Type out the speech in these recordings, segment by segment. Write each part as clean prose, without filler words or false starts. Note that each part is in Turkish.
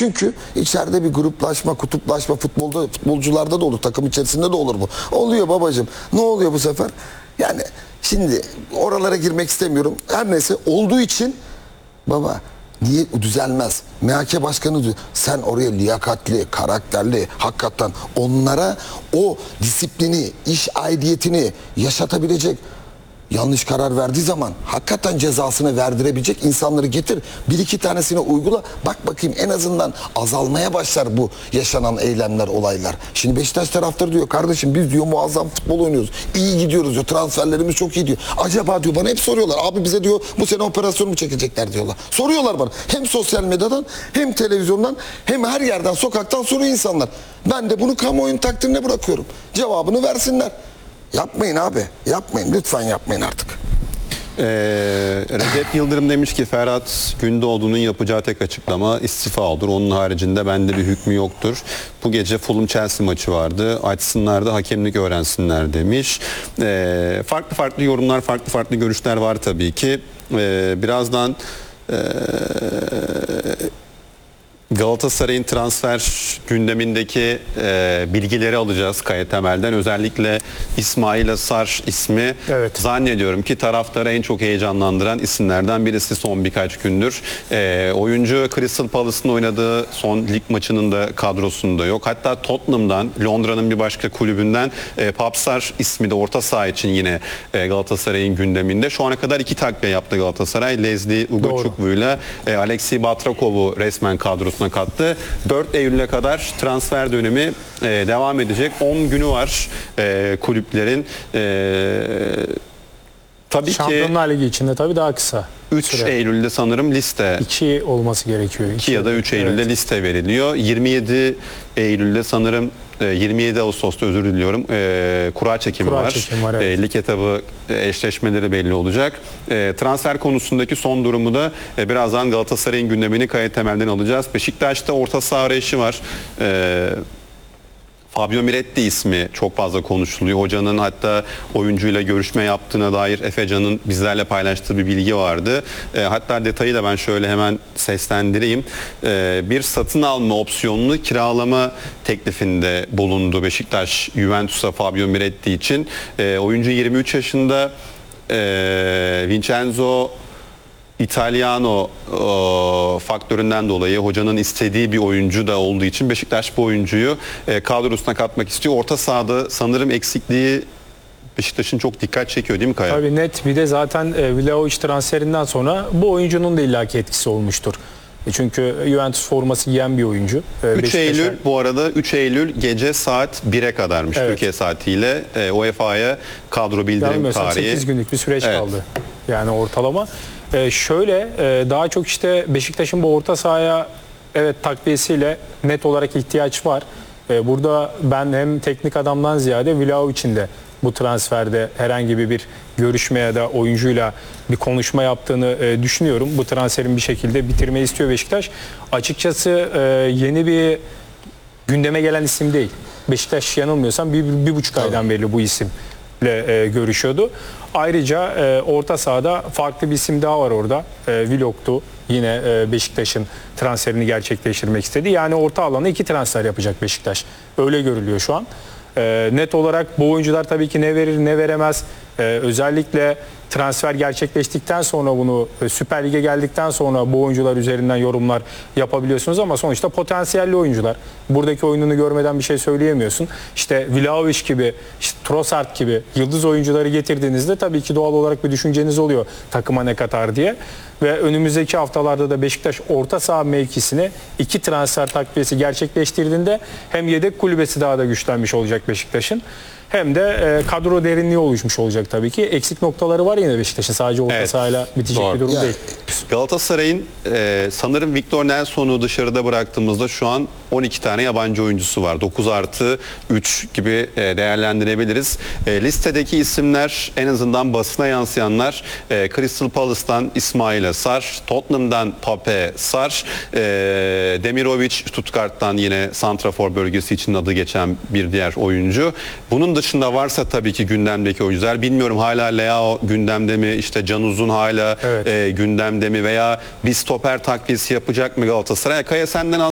Çünkü içeride bir gruplaşma, kutuplaşma futbolcularda da olur, takım içerisinde de olur bu. Oluyor babacığım. Ne oluyor bu sefer? Yani şimdi oralara girmek istemiyorum. Her neyse olduğu için baba niye düzelmez? MHK başkanı diyor. Sen oraya liyakatli, karakterli, hakikaten onlara o disiplini, iş aidiyetini yaşatabilecek, yanlış karar verdiği zaman hakikaten cezasını verdirebilecek insanları getir. Bir iki tanesine uygula. Bak bakayım en azından azalmaya başlar bu yaşanan eylemler, olaylar. Şimdi Beşiktaş taraftarı diyor kardeşim biz diyor muazzam futbol oynuyoruz. İyi gidiyoruz diyor. Transferlerimiz çok iyi diyor. Acaba diyor bana hep soruyorlar. Abi bize diyor bu sene operasyon mu çekecekler diyorlar. Soruyorlar bana. Hem sosyal medyadan hem televizyondan hem her yerden sokaktan soruyor insanlar. Ben de bunu kamuoyunun takdirine bırakıyorum. Cevabını versinler. Yapmayın abi. Yapmayın. Lütfen yapmayın artık. Recep Yıldırım demiş ki Ferhat Gündoğdu'nun yapacağı tek açıklama istifa olur. Onun haricinde bende bir hükmü yoktur. Bu gece Fulham Chelsea maçı vardı. Açsınlar da hakemlik öğrensinler demiş. Farklı farklı yorumlar, farklı farklı görüşler var tabii ki. Birazdan Galatasaray'ın transfer gündemindeki bilgileri alacağız Kaya Temel'den. Özellikle İsmail Sarr ismi zannediyorum ki taraftarı en çok heyecanlandıran isimlerden birisi son birkaç gündür. Oyuncu Crystal Palace'ın oynadığı son lig maçının da kadrosunda yok. Hatta Tottenham'dan, Londra'nın bir başka kulübünden Pape Sarr ismi de orta saha için yine Galatasaray'ın gündeminde. Şu ana kadar 2 takviye yaptı Galatasaray. Leslie Ugochukwu Alexei Batrakov'u resmen kadrosuna kattı. 4 Eylül'e kadar transfer dönemi devam edecek. 10 günü var kulüplerin. Tabii Şampiyonlar Ligi içinde tabii daha kısa. 3 Eylül'de sanırım liste. 2 olması gerekiyor. 2 ya da 3 Eylül'de liste veriliyor. 27 Eylül'de sanırım 27 Ağustos'ta özür diliyorum. Kura çekimi var. Lig etabı eşleşmeleri belli olacak. Transfer konusundaki son durumu da birazdan Galatasaray'ın gündemini Kaya Temel'den alacağız. Beşiktaş'ta orta saha arayışı var. Fabio Miretti ismi çok fazla konuşuluyor. Hocanın hatta oyuncuyla görüşme yaptığına dair Efecan'ın bizlerle paylaştığı bir bilgi vardı. Hatta detayı da ben şöyle hemen seslendireyim. Bir satın alma opsiyonunu kiralama teklifinde bulundu Beşiktaş Juventus'a Fabio Miretti için. Oyuncu 23 yaşında. Vincenzo Italiano faktöründen dolayı hocanın istediği bir oyuncu da olduğu için Beşiktaş bu oyuncuyu kadrosuna katmak istiyor. Orta sahada sanırım eksikliği Beşiktaş'ın çok dikkat çekiyor değil mi Kaya? Tabii net. Bir de zaten Vlahovic transferinden sonra bu oyuncunun da illaki etkisi olmuştur. Çünkü Juventus forması giyen bir oyuncu. 3 Eylül bu arada 3 Eylül gece saat 1'e kadarmış Türkiye saatiyle UEFA'ya kadro bildirim tarihi. 8 günlük bir süreç kaldı. Yani ortalama. Şöyle daha çok işte Beşiktaş'ın bu orta sahaya takviyesiyle net olarak ihtiyaç var. Burada ben hem teknik adamdan ziyade Vlahovic'in de bu transferde herhangi bir görüşme ya da oyuncuyla bir konuşma yaptığını düşünüyorum. Bu transferin bir şekilde bitirmeyi istiyor Beşiktaş. Açıkçası yeni bir gündeme gelen isim değil. Beşiktaş yanılmıyorsam bir buçuk aydan beri bu isimle görüşüyordu. Ayrıca orta sahada farklı bir isim daha var orada. Willock'tu. Yine Beşiktaş'ın transferini gerçekleştirmek istedi. Yani orta alana 2 transfer yapacak Beşiktaş. Öyle görülüyor şu an. Net olarak bu oyuncular tabii ki ne verir ne veremez. Özellikle transfer gerçekleştikten sonra bunu Süper Lig'e geldikten sonra bu oyuncular üzerinden yorumlar yapabiliyorsunuz ama sonuçta potansiyelli oyuncular. Buradaki oyununu görmeden bir şey söyleyemiyorsun. İşte Vlahovic gibi, işte Trossard gibi yıldız oyuncuları getirdiğinizde tabii ki doğal olarak bir düşünceniz oluyor takıma ne katar diye. Ve önümüzdeki haftalarda da Beşiktaş orta saha mevkisine 2 transfer takviyesi gerçekleştirdiğinde hem yedek kulübesi daha da güçlenmiş olacak Beşiktaş'ın. Hem de kadro derinliği oluşmuş olacak tabii ki. Eksik noktaları var yine Beşiktaş'ın. Sadece orta sahayla bitecek bir durum değil. Galatasaray'ın sanırım Victor Nelson'u dışarıda bıraktığımızda şu an 12 tane yabancı oyuncusu var. 9+3 gibi değerlendirebiliriz. Listedeki isimler en azından basına yansıyanlar Crystal Palace'tan İsmail Sarr, Tottenham'dan Pape Sarr, Demirovic Stuttgart'tan yine santrafor bölgesi için adı geçen bir diğer oyuncu. Bunun dışında varsa tabii ki gündemdeki oyuncular. Bilmiyorum hala Leao gündemde mi, işte Can Uzun hala gündemde mi veya bir stoper takviyesi yapacak mı Galatasaray? Kaya senden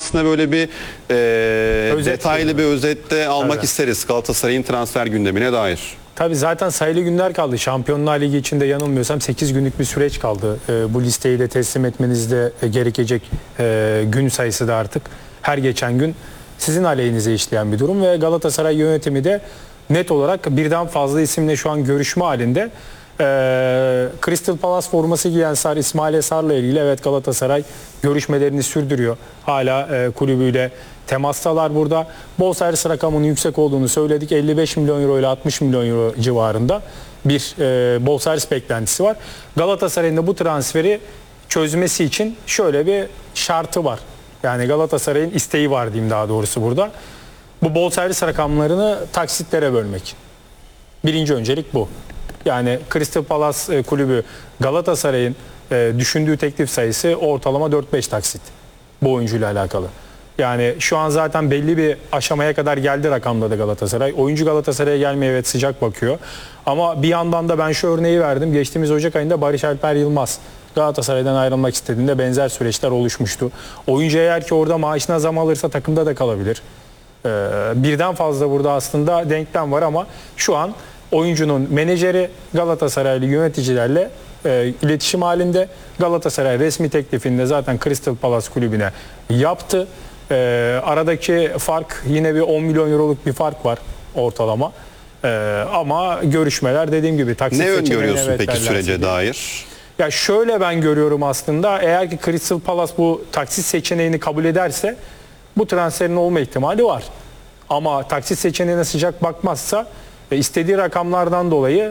aslında böyle bir detaylı gibi. bir özette almak Evet. isteriz Galatasaray'ın transfer gündemine dair. Tabii zaten sayılı günler kaldı. Şampiyonlar Ligi içinde yanılmıyorsam 8 günlük bir süreç kaldı. Bu listeyi de teslim etmenizde gerekecek gün sayısı da artık her geçen gün sizin aleyhinize işleyen bir durum ve Galatasaray yönetimi de net olarak birden fazla isimle şu an görüşme halinde. Crystal Palace forması giyen Sar İsmail Sar'la ilgili evet Galatasaray görüşmelerini sürdürüyor. Hala kulübüyle temastalar burada. Bonservis rakamının yüksek olduğunu söyledik. 55 milyon euro ile 60 milyon euro civarında bir bonservis beklentisi var. Galatasaray'ın da bu transferi çözmesi için şöyle bir şartı var. Yani Galatasaray'ın isteği var diyeyim daha doğrusu burada. Bu bonservis rakamlarını taksitlere bölmek. Birinci öncelik bu. Yani Crystal Palace kulübü Galatasaray'ın düşündüğü teklif sayısı ortalama 4-5 taksit bu oyuncuyla alakalı. Yani şu an zaten belli bir aşamaya kadar geldi rakamda da Galatasaray. Oyuncu Galatasaray'a gelmeye evet sıcak bakıyor. Ama bir yandan da ben şu örneği verdim. Geçtiğimiz Ocak ayında Barış Alper Yılmaz Galatasaray'dan ayrılmak istediğinde benzer süreçler oluşmuştu. Oyuncu eğer ki orada maaşına zam alırsa takımda da kalabilir. Birden fazla burada aslında denklem var ama şu an oyuncunun menajeri Galatasaraylı yöneticilerle iletişim halinde. Galatasaray resmi teklifinde zaten Crystal Palace kulübüne yaptı. Aradaki fark yine bir 10 milyon euroluk bir fark var ortalama. Ama görüşmeler dediğim gibi taksit Ne seçeneğine öngörüyorsun evet peki derlerse sürece diye. dair? Ya şöyle ben görüyorum aslında eğer ki Crystal Palace bu taksit seçeneğini kabul ederse bu transferin olma ihtimali var. Ama taksit seçeneğine sıcak bakmazsa istediği rakamlardan dolayı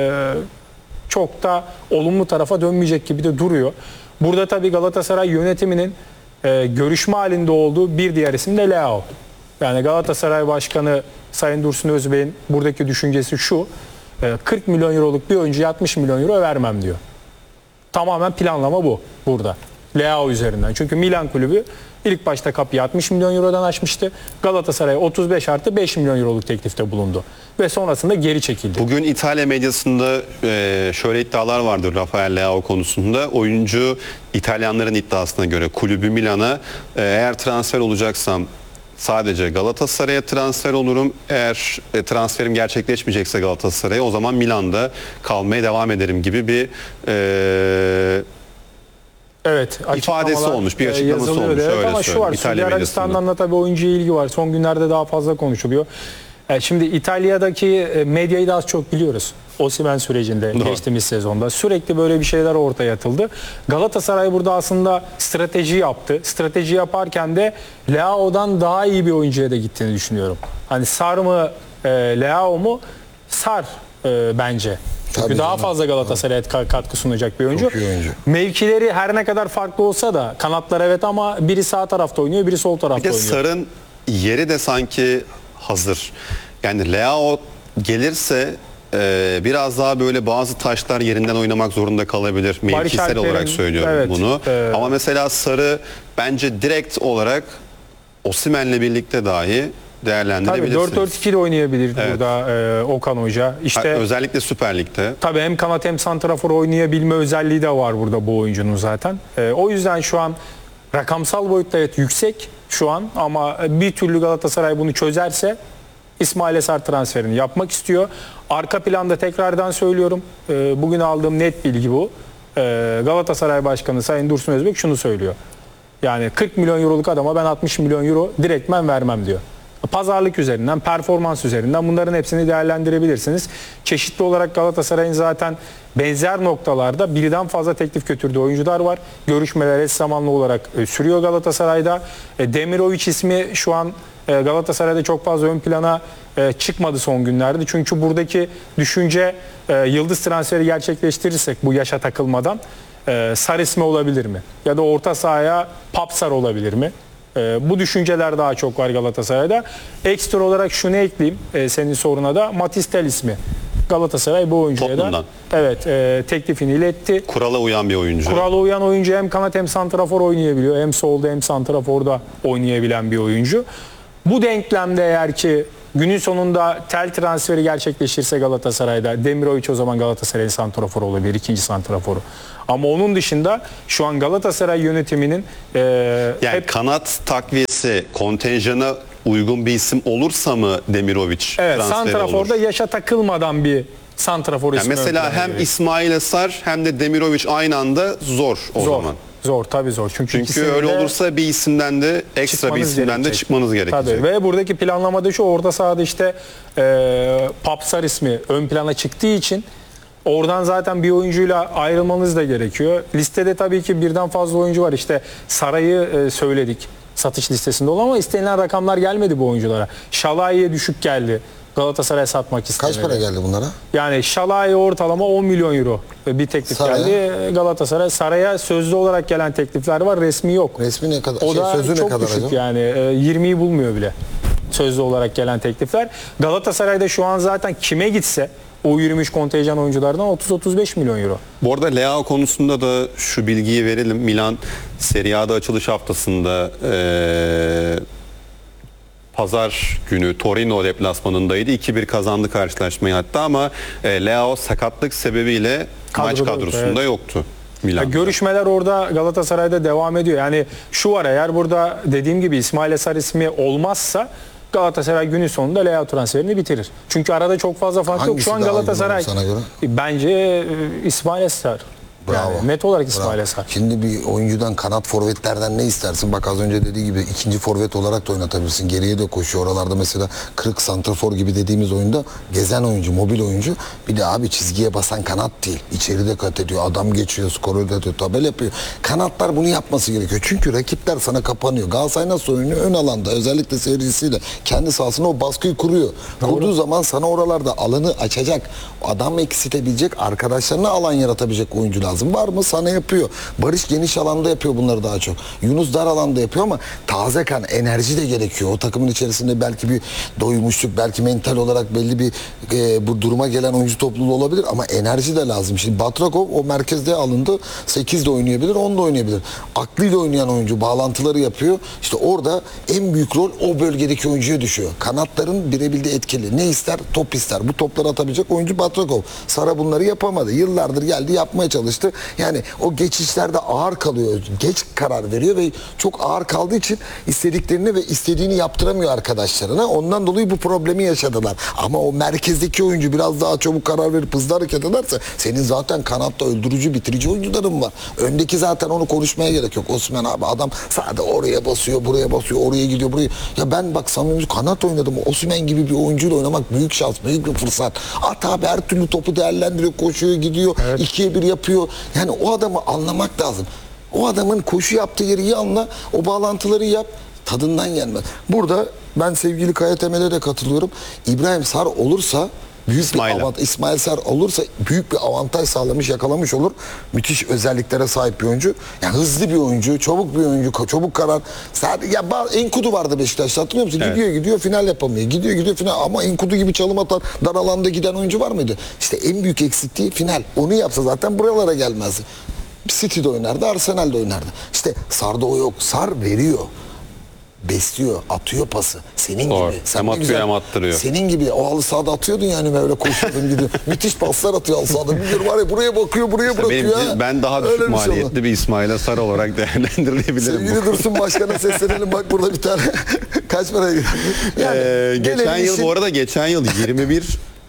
çok da olumlu tarafa dönmeyecek gibi de duruyor. Burada tabii Galatasaray yönetiminin görüşme halinde olduğu bir diğer isim de Leao. Yani Galatasaray Başkanı Sayın Dursun Özbey'in buradaki düşüncesi şu. 40 milyon euroluk bir oyuncuya 60 milyon euro vermem diyor. Tamamen planlama bu burada. Leao üzerinden. Çünkü Milan kulübü ilk başta kapıyı 60 milyon eurodan açmıştı. Galatasaray 35 artı 5 milyon euroluk teklifte bulundu. Ve sonrasında geri çekildi. Bugün İtalya medyasında şöyle iddialar vardır Rafael Leao konusunda. Oyuncu İtalyanların iddiasına göre kulübü Milan'a eğer transfer olacaksam sadece Galatasaray'a transfer olurum. Eğer transferim gerçekleşmeyecekse Galatasaray'a o zaman Milan'da kalmaya devam ederim gibi bir evet, ifadesi açıklamalar, olmuş, bir açıklaması yazılıyor olmuş. evet. Öyle Ama şu var, söyleyeyim. Suudi İtalya Arabistan'dan da tabii oyuncuya ilgi var. Son günlerde daha fazla konuşuluyor. Şimdi İtalya'daki medyayı da az çok biliyoruz. Osimhen sürecinde geçtiğimiz sezonda sürekli böyle bir şeyler ortaya atıldı. Galatasaray burada aslında strateji yaptı. Strateji yaparken de Leao'dan daha iyi bir oyuncuya da gittiğini düşünüyorum. Hani Sar mı Leao mu? Sar bence. Çünkü Tabii daha canım. fazla Galatasaray'a katkı sunacak bir oyuncu. Çok iyi oyuncu. Mevkileri her ne kadar farklı olsa da kanatlar evet ama biri sağ tarafta oynuyor, biri sol Bir tarafta de oynuyor. Sar'ın yeri de sanki hazır. Yani Leao gelirse biraz daha böyle bazı taşlar yerinden oynamak zorunda kalabilir. Mevkisel Alper'in, olarak söylüyorum evet, bunu. Ama mesela Sar'ı bence direkt olarak Osimhen'le birlikte dahi Tabii değerlendirebilirsiniz. 4-4-2 de oynayabilir Evet. burada Okan Hoca. İşte Özellikle Süper Lig'de. tabii hem kanat hem santrafor oynayabilme özelliği de var burada bu oyuncunun zaten. O yüzden şu an rakamsal boyutta evet yüksek şu an ama bir türlü Galatasaray bunu çözerse İsmail Sar transferini yapmak istiyor. Arka planda tekrardan söylüyorum. Bugün aldığım net bilgi bu. Galatasaray Başkanı Sayın Dursun Özbek şunu söylüyor. Yani 40 milyon euroluk adama ben 60 milyon euro direktmen vermem diyor. Pazarlık üzerinden, performans üzerinden bunların hepsini değerlendirebilirsiniz. Çeşitli olarak Galatasaray'ın zaten benzer noktalarda birden fazla teklif götürdüğü oyuncular var. Görüşmeler eş zamanlı olarak sürüyor Galatasaray'da. Demirovic ismi şu an Galatasaray'da çok fazla ön plana çıkmadı son günlerde. Çünkü buradaki düşünce yıldız transferi gerçekleştirirsek bu yaşa takılmadan Sar ismi olabilir mi? Ya da orta sahaya Papsar olabilir mi? Bu düşünceler daha çok var Galatasaray'da. Ekstra olarak şunu ekleyeyim senin soruna da Matistel ismi. Galatasaray bu oyuncuya da Tottenham'dan. evet teklifini iletti. Kurala uyan bir oyuncu. Kurala uyan oyuncu hem kanat hem santrafor oynayabiliyor. Hem solda hem santraforda oynayabilen bir oyuncu. Bu denklemde eğer ki günün sonunda tel transferi gerçekleşirse Galatasaray'da Demirovic o zaman Galatasaray'ın santraforu olabilir, ikinci santraforu. Ama onun dışında şu an Galatasaray yönetiminin Yani hep kanat takviyesi kontenjana uygun bir isim olursa mı Demirovic evet, transferi santraforda olur? yaşa takılmadan bir santrafor Yani ismi ön mesela plana hem geliyor. İsmail Sar hem de Demirovic aynı anda zor o Zor. zaman. Zor, tabii zor. Çünkü Çünkü öyle ikisinin de olursa bir isimden de ekstra bir çıkmanız isimden de gerekecek. çıkmanız gerekecek. Tabii. Ve buradaki planlamada şu, orta sahada işte Papsar ismi ön plana çıktığı için oradan zaten bir oyuncuyla ayrılmanız da gerekiyor. Listede tabii ki birden fazla oyuncu var. İşte Saray'ı söyledik satış listesinde olan ama istenilen rakamlar gelmedi bu oyunculara. Şalai'ye düşük geldi. Galatasaray satmak istemedi. Kaç para geldi bunlara? Yani Şalai ortalama 10 milyon euro bir teklif Saray'a? geldi. Galatasaray Saray'a sözlü olarak gelen teklifler var, resmi yok. Resmi ne kadar? O da sözü ne çok kadar düşük acaba? yani 20'yi bulmuyor bile sözlü olarak gelen teklifler. Galatasaray'da şu an zaten kime gitse o yürümüş kontenjan oyunculardan 30-35 milyon euro. Bu arada Leao konusunda da şu bilgiyi verelim. Milan Serie A'da açılış haftasında pazar günü Torino deplasmanındaydı. 2-1 kazandı karşılaşmayı hatta ama Leao sakatlık sebebiyle maç Kadroda yoktu, kadrosunda evet. yoktu. Ya Milan. görüşmeler orada Galatasaray'da devam ediyor. Yani şu var, eğer burada dediğim gibi İsmail Esar ismi olmazsa Galatasaray günün sonunda Leao transferini bitirir. Çünkü arada çok fazla fark yok. Hangisi Şu an daha uygun Galatasaray olur sana göre? bence İsmail Esar. Bravo. Yani net olarak İsmail Bravo. Esar. Şimdi bir oyuncudan, kanat forvetlerden ne istersin? Bak az önce dediği gibi ikinci forvet olarak da oynatabilirsin. Geriye de koşuyor. Oralarda mesela kırık santrafor gibi dediğimiz oyunda gezen oyuncu, mobil oyuncu. Bir de abi çizgiye basan kanat değil. İçeride kat ediyor. Adam geçiyor, skoru da atıyor, tabel yapıyor. Kanatlar bunu yapması gerekiyor. Çünkü rakipler sana kapanıyor. Galatasaray nasıl oynuyor? Ön alanda özellikle seyircisiyle kendi sahasına o baskıyı kuruyor. Kurduğu zaman sana oralarda alanı açacak. Adam eksiltebilecek, arkadaşlarına alan yaratabilecek oyuncu lazım. Var mı? Sana yapıyor. Barış geniş alanda yapıyor bunları daha çok. Yunus dar alanda yapıyor ama taze kan, enerji de gerekiyor. O takımın içerisinde belki bir doymuşluk, belki mental olarak belli bir bu duruma gelen oyuncu topluluğu olabilir ama enerji de lazım. Şimdi Batrakov o merkezde alındı. 8 de oynayabilir, 10 da oynayabilir. Aklıyla oynayan oyuncu bağlantıları yapıyor. İşte orada en büyük rol o bölgedeki oyuncuya düşüyor. Kanatların birebir de etkili. Ne ister? Top ister. Bu topları atabilecek oyuncu Batrakov. Sara bunları yapamadı. Yıllardır geldi, yapmaya çalıştı. Yani o geçişlerde ağır kalıyor. Geç karar veriyor ve çok ağır kaldığı için istediklerini ve istediğini yaptıramıyor arkadaşlarına. Ondan dolayı bu problemi yaşadılar. Ama o merkezdeki oyuncu biraz daha çabuk karar verip hızlı hareket ederse senin zaten kanatta öldürücü, bitirici oyuncuların var. Öndeki zaten onu konuşmaya gerek yok. Osimhen abi adam sadece oraya basıyor, buraya basıyor, oraya gidiyor, buraya. Ya ben bak samimi kanat oynadım. Osimhen gibi bir oyuncuyla oynamak büyük şans, büyük bir fırsat. At abi her türlü topu değerlendiriyor, koşuyor, gidiyor. Evet. 2'ye 1 yapıyor. Yani o adamı anlamak lazım. O adamın koşu yaptığı yeri iyi anla, o bağlantıları yap, tadından yenmez. Burada ben sevgili Kaya Temel'e de katılıyorum. İbrahim Sar olursa büyük bir avantaj, İsmail Sar olursa büyük bir avantaj sağlamış, yakalamış olur. Müthiş özelliklere sahip bir oyuncu. Yani hızlı bir oyuncu, çabuk bir oyuncu, çabuk karar. Ya Enkudu vardı Beşiktaş'ta, hatırlıyor musun? Evet. Gidiyor final yapamıyor. Gidiyor final ama Enkudu gibi çalım atan, dar alanda giden oyuncu var mıydı? İşte en büyük eksikliği final. Onu yapsa zaten buralara gelmezdi. City'de oynardı, Arsenal'de oynardı. İşte Sar'da o yok. Sar veriyor. Besliyor, atıyor pası. Senin Doğru. gibi. Sen hem atıyor güzel, hem attırıyor. Senin gibi o halı sahada atıyordun yani böyle koşuyordun gidiyor. Müthiş paslar atıyor halı sahada. Biliyorum var ya buraya bakıyor, buraya İşte bırakıyor. ben daha düşük Öyle maliyetli bir İsmail Sar olarak değerlendirilebilirim. Sevgili Dursun Başkan'a seslenelim, bak burada bir tane kaç para gidiyor. Yani, geçen yıl 21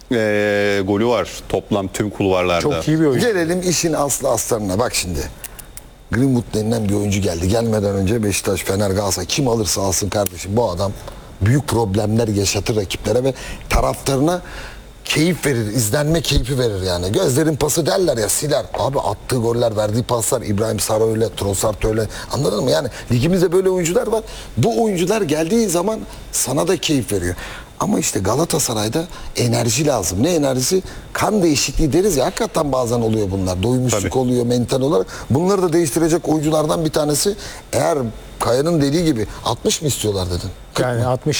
golü var toplam tüm kulvarlarda. Çok iyi bir oyuncu. Gelelim işin aslı astarına. Bak şimdi. Greenwood denilen bir oyuncu geldi. Gelmeden önce Beşiktaş, Fener, Galatasaray kim alırsa alsın kardeşim. Bu adam büyük problemler yaşatır rakiplere ve taraftarına keyif verir, izlenme keyfi verir yani. Gözlerin pası derler ya, siler. Abi attığı goller, verdiği paslar, İbrahim Sara öyle, Trossard öyle. Anladın mı? Yani ligimizde böyle oyuncular var. Bu oyuncular geldiği zaman sana da keyif veriyor. Ama işte Galatasaray'da enerji lazım. Ne enerjisi? Kan değişikliği deriz ya, hakikaten bazen oluyor bunlar. Doymuşluk oluyor mental olarak. Bunları da değiştirecek oyunculardan bir tanesi. Eğer Kaya'nın dediği gibi 60 mı istiyorlar dedin? Yani 60.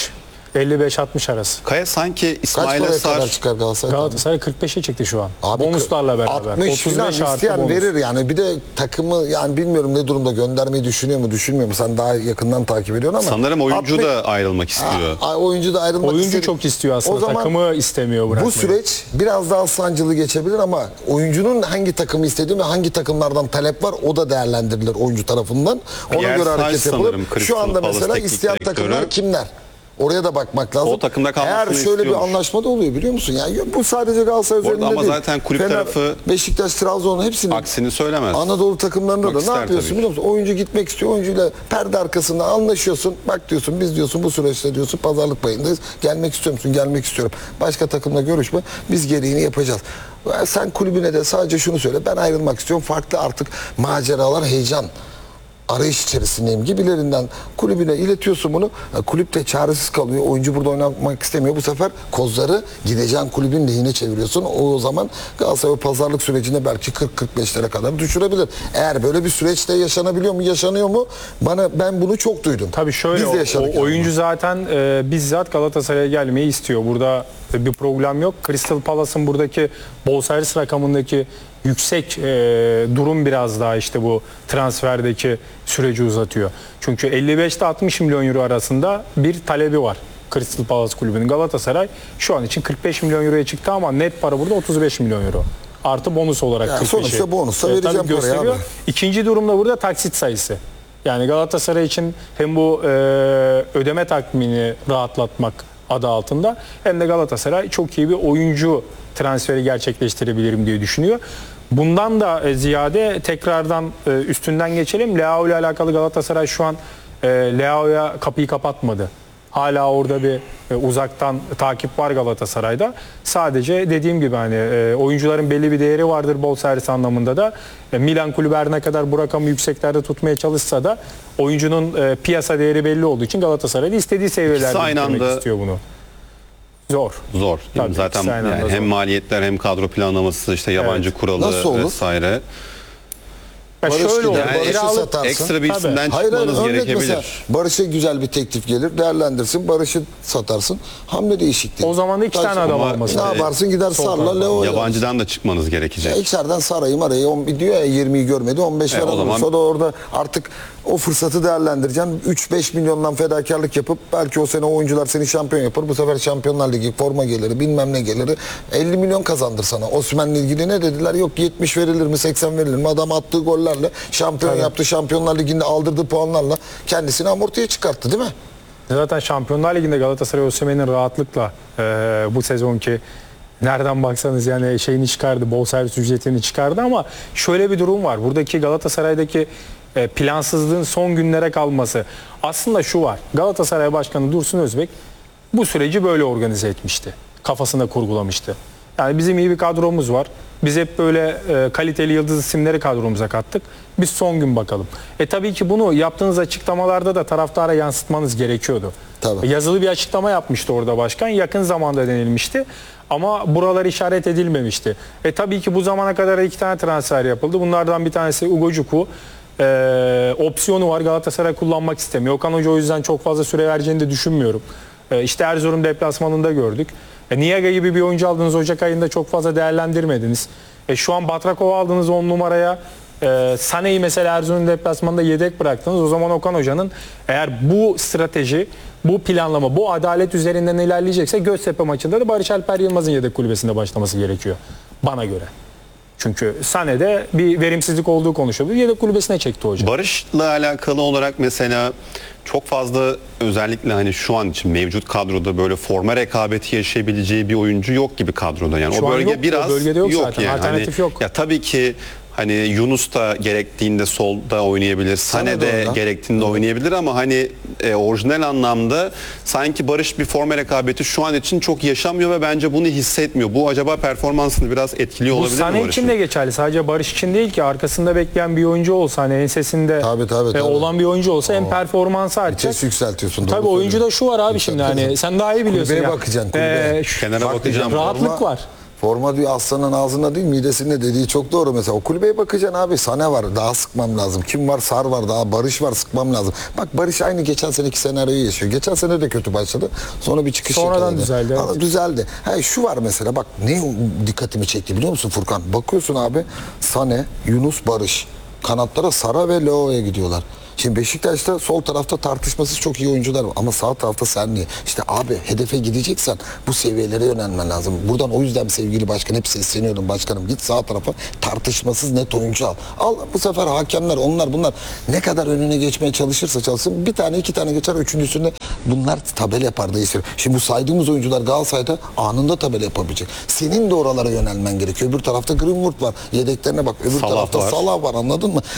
55-60 arası. Kaya sanki Kaç İsmail'e paraya kadar Sar çıkar Galatasaray? Galatasaray 45'e çıktı şu an. Abi Bonuslarla beraber. 60 falan 35 artı isteyen bonus. verir yani. Bir de takımı yani bilmiyorum ne durumda, göndermeyi düşünüyor mu düşünmüyor mu? Sen daha yakından takip ediyorsun ama. sanırım oyuncu 60 da ayrılmak istiyor. Oyuncu da ayrılmak Oyuncu istedi. çok istiyor aslında. O zaman Takımı istemiyor bırakmayı. bu süreç biraz daha sancılı geçebilir ama oyuncunun hangi takımı istediği ve hangi takımlardan talep var o da değerlendirilir oyuncu tarafından. Ona Pierre göre hareket Sainz yapılır. sanırım Şu Crystal anda Palace mesela teknik isteyen direktörü. takımlar kimler? Oraya da bakmak lazım. O takımda kalmasını Eğer şöyle bir istiyormuş. anlaşma da oluyor biliyor musun? Yani bu sadece Galatasaray Orada üzerinde ama değil. zaten kulüp tarafı Beşiktaş, Trabzon hepsinin aksini söylemez. Anadolu takımlarında Bak da ne ister yapıyorsun tabii. biliyor musun? Oyuncu gitmek istiyor. Oyuncuyla perde arkasında anlaşıyorsun. Bak diyorsun biz diyorsun bu süreçte diyorsun pazarlık payındayız. Gelmek istiyor musun? Gelmek istiyorum. Başka takımla görüşme. Biz gereğini yapacağız. Sen kulübüne de sadece şunu söyle. Ben ayrılmak istiyorum. Farklı artık maceralar, heyecan arayış içerisindeyim gibilerinden kulübüne iletiyorsun bunu. Kulüp de çaresiz kalıyor. Oyuncu burada oynamak istemiyor. Bu sefer kozları gideceğin kulübün lehine çeviriyorsun. O zaman Galatasaray o pazarlık sürecinde belki 40-45'lere kadar düşürebilir. Eğer böyle bir süreçte yaşanabiliyor mu, yaşanıyor mu? Ben bunu çok duydum. Tabii şöyle Biz de yaşadık yani oyuncu zaten bizzat Galatasaray'a gelmeyi istiyor. Burada bir problem yok. Crystal Palace'ın buradaki bonservis rakamındaki yüksek durum biraz daha işte bu transferdeki süreci uzatıyor. Çünkü 55 ile 60 milyon euro arasında bir talebi var Crystal Palace kulübünün. Galatasaray şu an için 45 milyon euroya çıktı ama net para burada 35 milyon euro. Artı bonus olarak Yani 45'i. sonuçta bonusla vereceğim tabii parayı gösteriyor. abi. İkinci durumda burada taksit sayısı. Yani Galatasaray için hem bu ödeme takvimini rahatlatmak adı altında hem de Galatasaray çok iyi bir oyuncu transferi gerçekleştirebilirim diye düşünüyor. Bundan da ziyade tekrardan üstünden geçelim. Leao ile alakalı Galatasaray şu an Leao'ya kapıyı kapatmadı. Hala orada bir uzaktan takip var Galatasaray'da. Sadece dediğim gibi hani oyuncuların belli bir değeri vardır bonservis anlamında da. Milan kulübü her ne kadar bu rakamı yükseklerde tutmaya çalışsa da oyuncunun piyasa değeri belli olduğu için Galatasaray'da istediği seviyelerde aynı bitirmek anda- istiyor bunu. Zor. Zor. Değil mi? Tabii, Zaten ikisi aynı anda yani hem zor. maliyetler hem kadro planlaması işte yabancı Evet. kuralı Nasıl olur? vesaire. Ya Barış şöyle olur. gider, Yani Barış'ı Kiralık- satarsın. Ekstra bir Tabii. isimden Hayır, çıkmanız örnek gerekebilir. mesela Barış'a güzel bir teklif gelir, değerlendirsin, Barış'ı satarsın, hamle değişikliği. O zaman da iki tane adam Ama alması Ne lazım. yaparsın gider Sol Sar'la taraftan. Leo'ya. Yabancıdan da çıkmanız gerekecek. İçeriden Saray'ı marayı diyor ya 20'yi görmedi 15 o veren zaman- olursa o da orada artık o fırsatı değerlendireceksin. 3-5 milyondan fedakarlık yapıp belki o sene o oyuncular seni şampiyon yapar. Bu sefer Şampiyonlar Ligi forma geliri bilmem ne geliri 50 milyon kazandır sana. Osman'la ilgili ne dediler? Yok 70 verilir mi 80 verilir mi? Adam attığı gollerle şampiyon yaptı. Şampiyonlar Ligi'nde aldırdığı puanlarla kendisini amortiye çıkarttı değil mi? Zaten Şampiyonlar Ligi'nde Galatasaray Osimhen'in rahatlıkla bu sezonki nereden baksanız yani şeyini çıkardı, bonservis ücretini çıkardı ama şöyle bir durum var. Buradaki Galatasaray'daki plansızlığın son günlere kalması. Aslında şu var. Galatasaray Başkanı Dursun Özbek bu süreci böyle organize etmişti. Kafasında kurgulamıştı. Yani bizim iyi bir kadromuz var. Biz hep böyle kaliteli yıldız isimleri kadromuza kattık. Biz son gün bakalım. Tabii ki bunu yaptığınız açıklamalarda da taraftara yansıtmanız gerekiyordu. Tabii. Yazılı bir açıklama yapmıştı orada başkan. Yakın zamanda denilmişti. Ama buralar işaret edilmemişti. Tabii ki bu zamana kadar 2 tane transfer yapıldı. Bunlardan bir tanesi Ugo Cuku. Opsiyonu var. Galatasaray kullanmak istemiyor. Okan Hoca o yüzden çok fazla süre vereceğini de düşünmüyorum. İşte Erzurum deplasmanında gördük. Niaga gibi bir oyuncu aldınız. Ocak ayında çok fazla değerlendirmediniz. Şu an Batrakov'u aldınız 10 numaraya. Sané'yi mesela Erzurum deplasmanında yedek bıraktınız. O zaman Okan Hoca'nın eğer bu strateji, bu planlama, bu adalet üzerinden ilerleyecekse Göztepe maçında da Barış Alper Yılmaz'ın yedek kulübesinde başlaması gerekiyor. Bana göre. Çünkü Sané'de bir verimsizlik olduğu konuşuldu. Yedek kulübesine çekti hoca. Barış'la alakalı olarak mesela çok fazla özellikle hani şu an için mevcut kadroda böyle forma rekabeti yaşayabileceği bir oyuncu yok gibi kadroda. Yani Şu o an bölge yok, biraz o bölgede yok zaten. yani. Alternatif Hani, yok. Ya tabii ki hani Yunus da gerektiğinde solda oynayabilir. Sané de orada. gerektiğinde oynayabilir ama hani orijinal anlamda sanki Barış bir forma rekabeti şu an için çok yaşamıyor ve bence bunu hissetmiyor. Bu acaba performansını biraz etkiliyor Bu olabilir mi Sané Barış'ın? için de geçerli. Sadece Barış için değil ki. Arkasında bekleyen bir oyuncu olsa hani ensesinde Tabii. olan bir oyuncu olsa hem performansı artacak. Vites yükseltiyorsun. Tabii oyuncuda şu var abi şimdi hani sen daha iyi biliyorsun Kulübeye ya. bakacaksın, kulübeye. Kenara bakacağım. Rahatlık var. Forma diyor aslanın ağzına değil midesinde dediği çok doğru mesela. O kulübeye bakacaksın abi. Sane var daha sıkmam lazım. Kim var? Sar var daha. Barış var sıkmam lazım. Bak Barış aynı geçen seneki senaryoyu yaşıyor. Geçen sene de kötü başladı. Sonra bir çıkış Sonradan yakaladı. düzeldi, evet. Ama düzeldi. Ha, şu var mesela bak ne dikkatimi çekti biliyor musun Furkan? Bakıyorsun abi Sane, Yunus, Barış. Kanatlara Sara ve Leo'ya gidiyorlar. Şimdi Beşiktaş'ta sol tarafta tartışmasız çok iyi oyuncular var ama sağ tarafta Senli. İşte abi hedefe gideceksen bu seviyelere yönelmen lazım. Buradan o yüzden sevgili başkan hep sesleniyorum başkanım. Git sağ tarafa tartışmasız net oyuncu al. Al bu sefer hakemler onlar bunlar ne kadar önüne geçmeye çalışırsa çalışsın bir tane iki tane geçer üçüncüsünde bunlar tabela yapar değiştirir. Şimdi bu saydığımız oyuncular Galatasaray'da anında tabela yapabilecek. Senin de oralara yönelmen gerekiyor. Öbür tarafta Greenwood var. Yedeklerine bak. Öbür Salah tarafta var. Salah var anladın mı?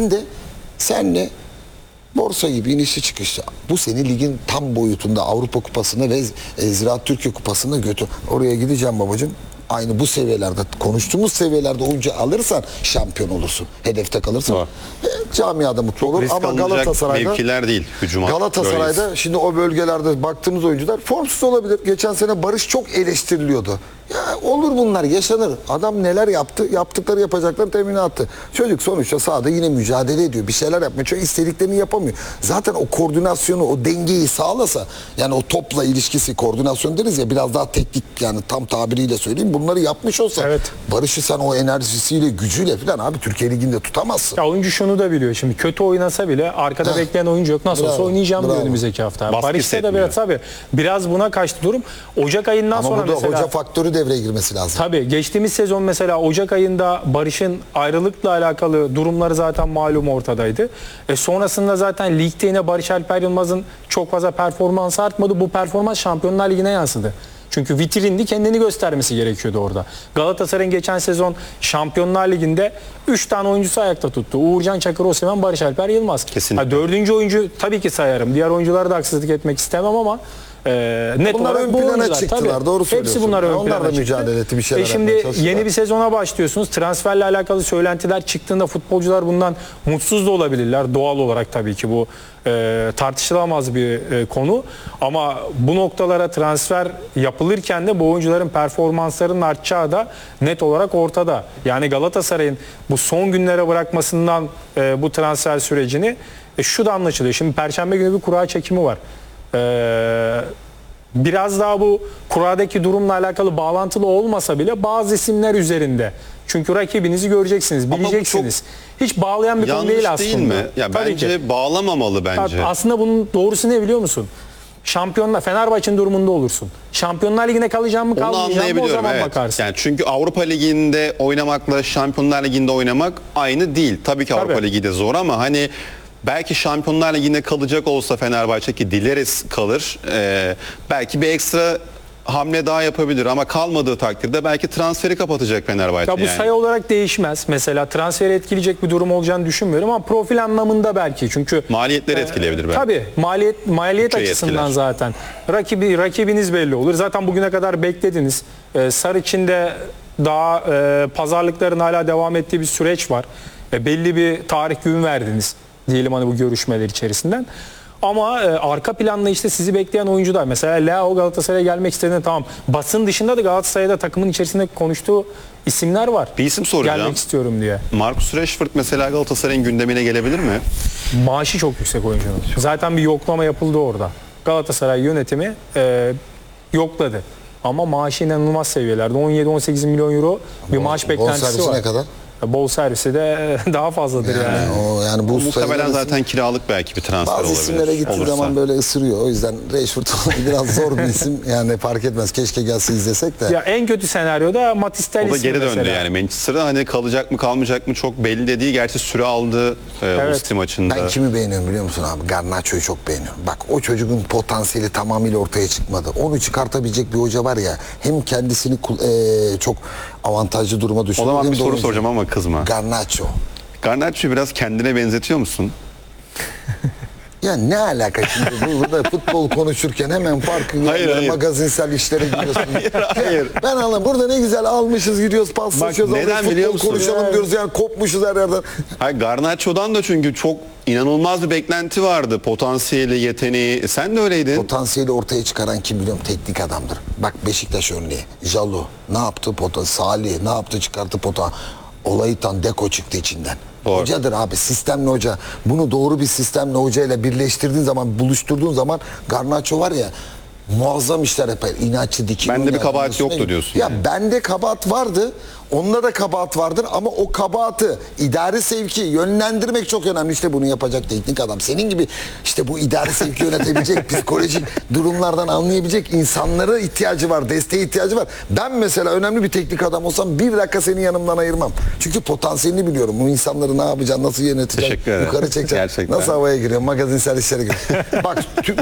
Sen de borsa gibi inişli çıkışlı. Bu seni ligin tam boyutunda Avrupa Kupası'na ve Ziraat Türkiye Kupası'na götür. Oraya gideceğim babacığım. Aynı bu seviyelerde konuştuğumuz seviyelerde oyuncu alırsan şampiyon olursun. Hedefte kalırsan. Doğru. Camiada mutlu olur Risk ama alınacak Galatasaray'da mevkiler değil hücuma. Galatasaray'da şimdi o bölgelerde baktığımız oyuncular formsuz olabilir. Geçen sene Barış çok eleştiriliyordu. Ya olur bunlar yaşanır. Adam neler yaptı? Yaptıkları yapacakları teminattı. Çocuk sonuçta sahada yine mücadele ediyor. Bir şeyler yapmıyor. Çünkü istediklerini yapamıyor. Zaten o koordinasyonu, o dengeyi sağlasa yani o topla ilişkisi koordinasyon deriz ya biraz daha teknik yani tam tabiriyle söyleyeyim. Bunları yapmış olsa Evet. Barış'ı sen o enerjisiyle, gücüyle falan abi Türkiye Ligi'nde tutamazsın. Ya oyuncu şunu da biliyor şimdi kötü oynasa bile arkada bekleyen oyuncu yok. Nasıl olsa Bravo, oynayacağım diyor bravo. önümüzdeki hafta. Baskı Barış'ta da hissetmiyor. biraz tabii biraz buna kaçtı durum. Ocak ayından Ama sonra burada mesela hoca faktörü devreye girmesi lazım. tabii geçtiğimiz sezon mesela Ocak ayında Barış'ın ayrılıkla alakalı durumları zaten malum ortadaydı. Sonrasında zaten ligde yine Barış Alper Yılmaz'ın çok fazla performansı artmadı. Bu performans Şampiyonlar Ligi'ne yansıdı. Çünkü vitrindi kendini göstermesi gerekiyordu orada. Galatasaray'ın geçen sezon Şampiyonlar Ligi'nde 3 tane oyuncusu ayakta tuttu. Uğurcan Çakır, Osimhen, Barış Alper Yılmaz. Kesinlikle. Ha, dördüncü oyuncu tabii ki sayarım. Diğer oyunculara da haksızlık etmek istemem ama net Bunlar olarak ön bu plana oyuncular. çıktılar, Tabii. doğru Hepsi söylüyorsun. bunlar ön Onlar plana da çıktı. mücadele etti, bir şeyler yapmaya Şimdi çalıştılar. yeni bir sezona başlıyorsunuz. Transferle alakalı söylentiler çıktığında futbolcular bundan mutsuz da olabilirler. Doğal olarak tabii ki bu tartışılamaz bir konu. Ama bu noktalara transfer yapılırken de bu oyuncuların performanslarının artacağı da net olarak ortada. Yani Galatasaray'ın bu son günlere bırakmasından bu transfer sürecini şu da anlaşılıyor. Şimdi Perşembe günü bir kura çekimi var. Biraz daha bu kuradaki durumla alakalı bağlantılı olmasa bile bazı isimler üzerinde. Çünkü rakibinizi göreceksiniz, bu bileceksiniz. Hiç bağlayan bir konu Yanlış değil aslında. değil mi? Ya Tabii bence ki. bağlamamalı bence. Aslında bunun doğrusu ne biliyor musun? Şampiyonlar Fenerbahçe'nin durumunda olursun. Şampiyonlar Ligi'ne kalacağım mı Onu kalmayacağım mı o anlayabiliyorum, zaman evet. bakarsın. Yani çünkü Avrupa Ligi'nde oynamakla Şampiyonlar Ligi'nde oynamak aynı değil. Tabii ki Avrupa Tabii. Ligi de zor ama hani belki Şampiyonlar Ligi'nde kalacak olsa Fenerbahçe ki dileriz kalır. Belki bir ekstra hamle daha yapabilir ama kalmadığı takdirde belki transferi kapatacak Fenerbahçe. Ya bu yani. sayı olarak değişmez. Mesela transferi etkileyecek bir durum olacağını düşünmüyorum ama profil anlamında belki. Çünkü Maliyetleri etkileyebilir belki. tabii maliyet Bütçeyi açısından etkiler. zaten rakibiniz belli olur. Zaten bugüne kadar beklediniz. Sar içinde daha pazarlıkların hala devam ettiği bir süreç var. Belli bir tarih gün verdiniz diyelim hani bu görüşmeler içerisinden. Ama arka planda işte sizi bekleyen oyuncular. Mesela Leao Galatasaray'a gelmek istediğinde tamam. Basın dışında da Galatasaray'da takımın içerisinde konuştuğu isimler var. Bir isim soracağım. Gelmek istiyorum diye. Marcus Rashford mesela Galatasaray'ın gündemine gelebilir mi? Maaşı çok yüksek oyuncunun. Zaten bir yoklama yapıldı orada. Galatasaray yönetimi yokladı. Ama maaşı inanılmaz seviyelerde. 17-18 milyon euro bir maaş beklentisi Bonservisi var. ne kadar? Bol servisi de daha fazladır yani. Yani bu Muhtemelen sayılar- zaten kiralık belki bir transfer bazı olabilir. isimlere gittiği olursa. zaman böyle ısırıyor. O yüzden Rashford biraz zor bir isim. Yani fark etmez. Keşke gelse izlesek de. Ya en kötü senaryoda Matis O da Telles geri döndü mesela. yani. Manchester'da hani kalacak mı kalmayacak mı çok belli de değil. Gerçi süre aldı Evet. City maçında. Ben kimi beğeniyorum biliyor musun abi? Garnacho'yu çok beğeniyorum. Bak o çocuğun potansiyeli tamamıyla ortaya çıkmadı. Onu çıkartabilecek bir hoca var ya. Hem kendisini çok avantajlı duruma O düşürüyor. zaman hem bir de soru oyuncu. soracağım ama kızma. Garnacho. Garnacho'yu biraz kendine benzetiyor musun? Ya ne alaka şimdi burada futbol konuşurken hemen farkın Hayır, yanına hayır. magazinsel işlere giriyorsun. Hayır. Ben anlamam. Burada ne güzel almışız gidiyoruz paslaşıyoruz. Bak, neden alıyoruz, biliyor futbol musun? konuşalım diyoruz yani kopmuşuz her yerden. Hayır, Garnacho'dan da çünkü çok inanılmaz bir beklenti vardı. Potansiyeli, yeteneği. Sen de öyleydin. Potansiyeli ortaya çıkaran kim biliyorum? Teknik adamdır. Bak Beşiktaş örneği. Jalo ne yaptı? Salih ne yaptı? Çıkarttı olayı Deko çıktı içinden. Doğru. Hocadır abi, sistemli hoca. Bunu doğru bir sistemli hocayla birleştirdiğin zaman, buluşturduğun zaman Garnacho var ya, muazzam işler yapar. İnatçı, dikili. Bende bir kabahat yoktu diyorsun Ya yani. bende kabahat vardı. Onda da kabahat vardır ama o kabahatı idari sevki yönlendirmek çok önemli. İşte bunu yapacak teknik adam. Senin gibi işte bu idari sevki yönetebilecek, psikolojik durumlardan anlayabilecek insanlara ihtiyacı var, desteğe ihtiyacı var. Ben mesela önemli bir teknik adam olsam bir dakika seni yanımdan ayırmam. Çünkü potansiyelini biliyorum. Bu insanları ne yapacaksın, nasıl yöneteceksin, Teşekkür ederim. yukarı çekeceksin, Gerçekten. nasıl havaya giriyor, magazinsel işlere giriyor. Bak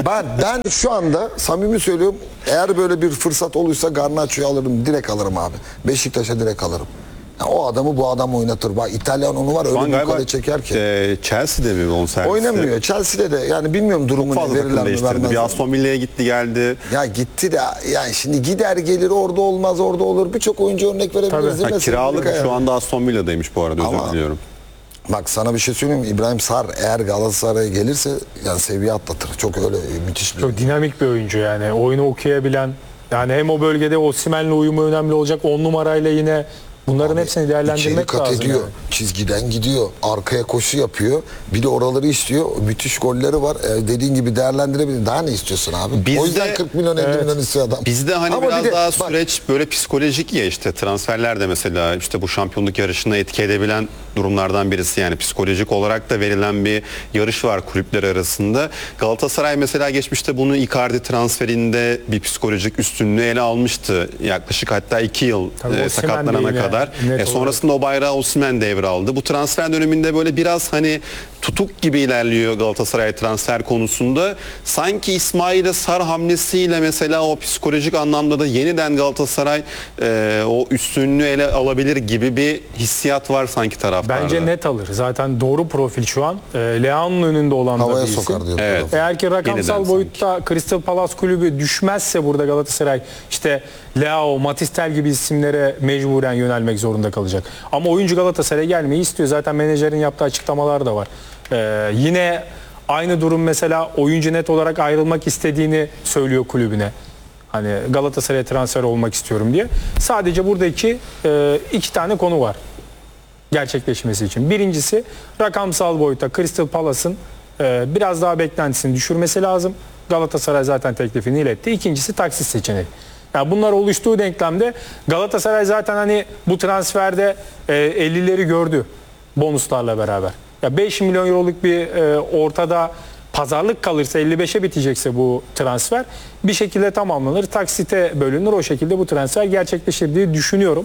ben şu anda samimi söylüyorum, eğer böyle bir fırsat olursa Garnacho'yu alırım, direkt alırım abi. Beşiktaş'a direkt alırım. Ya o adamı bu adam oynatır. Bak İtalyan onu var Şu an öyle bir galiba yukarı çeker ki. Chelsea'de mi bonservisi? Oynamıyor. Chelsea'de de yani bilmiyorum durumu Çok ne, fazla takım verirler mi değiştirdi. vermezler Bir mi? Aston Villa'ya gitti geldi. Ya gitti de yani şimdi gider gelir orada olmaz orada olur. Birçok oyuncu örnek verebiliriz. Tabii. değil mi? Kiralık Sevgili şu Kaya. anda Aston Villa'daymış bu arada, özür Ama- diliyorum. Bak sana bir şey söyleyeyim mi? İbrahim Sar eğer Galatasaray'a gelirse yani seviye atlatır. Çok öyle müthiş bir. Çok dinamik bir oyuncu yani. Oyunu okuyabilen, yani hem o bölgede Osimhen'le uyumu önemli olacak. 10 numarayla yine bunların hepsini İçeri değerlendirmek kat lazım. ediyor. yani. Çizgiden gidiyor. Arkaya koşu yapıyor. Bir de oraları istiyor. Müthiş golleri var. Dediğin gibi değerlendirebilir. Daha ne istiyorsun abi? Bizde- o yüzden 40 milyon 50 milyon istiyor adam. Bizde hani Ama biraz bir de daha bak, süreç böyle psikolojik ya, işte transferler de mesela işte bu şampiyonluk yarışına etki edebilen durumlardan birisi, yani psikolojik olarak da verilen bir yarış var kulüpler arasında. Galatasaray mesela geçmişte bunu Icardi transferinde bir psikolojik üstünlüğü ele almıştı. Yaklaşık hatta 2 yıl Tabii Osimhen de sakatlanana yine kadar. net olarak. Sonrasında o bayrağı Osimhen devraldı. Bu transfer döneminde böyle biraz hani tutuk gibi ilerliyor Galatasaray transfer konusunda. Sanki İsmail'e Sar hamlesiyle mesela o psikolojik anlamda da yeniden Galatasaray o üstünlüğü ele alabilir gibi bir hissiyat var sanki taraftarda. Bence net alır. Zaten doğru profil şu an. Leao'nun önünde olan da havaya bir isim. sokar diyor. Evet. Eğer ki rakamsal Yeniden boyutta Crystal Palace kulübü düşmezse burada Galatasaray işte Leao, Matistel gibi isimlere mecburen yönelmek zorunda kalacak. Ama oyuncu Galatasaray'a gelmeyi istiyor. Zaten menajerin yaptığı açıklamalar da var. Yine aynı durum, mesela oyuncu net olarak ayrılmak istediğini söylüyor kulübüne. Hani Galatasaray'a transfer olmak istiyorum diye. Sadece buradaki iki tane konu var gerçekleşmesi için. Birincisi rakamsal boyutta Crystal Palace'ın biraz daha beklentisini düşürmesi lazım. Galatasaray zaten teklifini iletti. İkincisi taksit seçeneği. Yani bunlar oluştuğu denklemde Galatasaray zaten hani bu transferde 50'leri gördü bonuslarla beraber. Ya 5 milyon euroluk bir ortada pazarlık kalırsa, 55'e bitecekse bu transfer bir şekilde tamamlanır. Taksite bölünür. O şekilde bu transfer gerçekleşir diye düşünüyorum.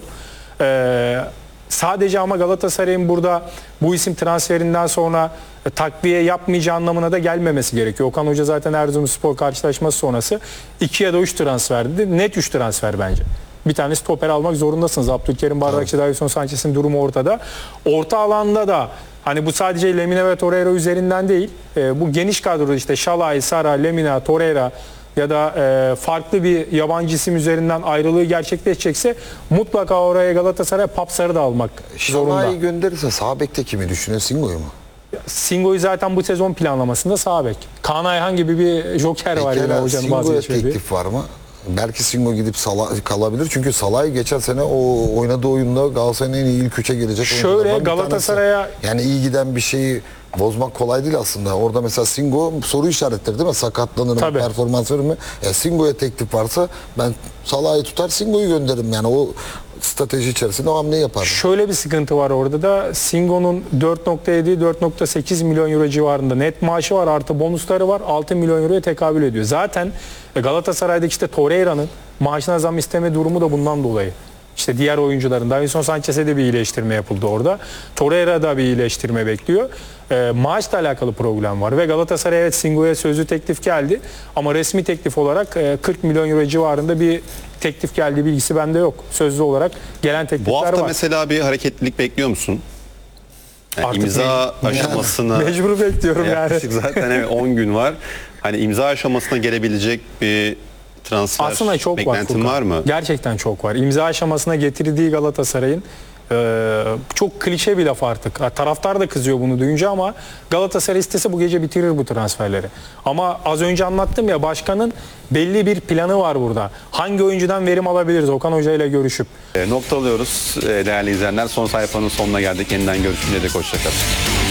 Sadece ama Galatasaray'ın burada bu isim transferinden sonra takviye yapmayacağı anlamına da gelmemesi gerekiyor. Okan Hoca zaten Erzurumspor karşılaşması sonrası 2 ya da 3 transfer dedi. Net 3 transfer bence. Bir tane stoper almak zorundasınız. Abdülkerim Bardakçı, Davinson Sanchez'in durumu ortada. Orta alanda da hani bu sadece Lemina ve Torreira üzerinden değil. Bu geniş kadroda işte Şalay, Sara, Lemina, Torreira ya da farklı bir yabancı isim üzerinden ayrılığı gerçekleşecekse mutlaka oraya Galatasaray Papsar'ı da almak zorunda. Şalai'yi gönderirse sağ bekte kimi düşünüyor? Singo'yu mu? Singo'yu zaten bu sezon planlamasında sağ bek. Kaan Ayhan gibi bir joker var yine Pekala hocanın Singo'ya vazgeçmediği. teklif var mı? Belki Singo gidip kalabilir. Çünkü Salay geçen sene o oynadığı oyunda Galatasaray'ın en iyi ilk 3'e gelecek Şöyle oyunculardan bir Galatasaray'a- tanesi. Yani iyi giden bir şeyi bozmak kolay değil aslında. Orada mesela Singo soru işaretleri değil mi? Sakatlanır mı? Tabii. Performans verir mi? Singo'ya teklif varsa ben Salah'ı tutar Singo'yu gönderirim. Yani o strateji içerisinde o hamleyi yaparım. Şöyle bir sıkıntı var orada da. Singo'nun 4.7-4.8 milyon euro civarında net maaşı var, artı bonusları var. 6 milyon euroya tekabül ediyor. Zaten Galatasaray'daki işte Torreira'nın maaşına zam isteme durumu da bundan dolayı. İşte diğer oyuncuların, Davinson Sanchez'e de bir iyileştirme yapıldı orada. Torreira'da bir iyileştirme bekliyor. Maaşla alakalı problem var ve Galatasaray evet Singo'ya sözlü teklif geldi ama resmi teklif olarak 40 milyon euro civarında bir teklif geldiği bilgisi bende yok. Sözlü olarak gelen teklifler Bu hafta var. mesela bir hareketlilik bekliyor musun? Yani Artık imza aşamasına Mecbur bekliyorum yani. yaklaşık zaten evet, 10 gün var. Hani imza aşamasına gelebilecek bir transfer Aslında çok var. beklentin Furkan. var mı? Gerçekten çok var. İmza aşamasına getirdiği Galatasaray'ın çok klişe bir laf artık. Taraftar da kızıyor bunu duyunca ama Galatasaray istese bu gece bitirir bu transferleri. Ama az önce anlattım ya, başkanın belli bir planı var burada. Hangi oyuncudan verim alabiliriz Okan Hoca ile görüşüp. Noktalıyoruz değerli izleyenler. Son sayfanın sonuna geldik. Yeniden görüşünceye dek hoşçakalın.